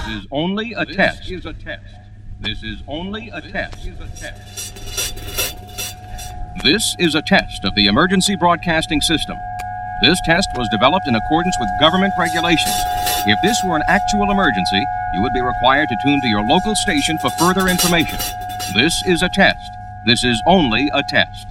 is only a test. This is a test. This is only a test. This is a test of the emergency broadcasting system. This test was developed in accordance with government regulations. If this were an actual emergency, you would be required to tune to your local station for further information. This is a test. This is only a test.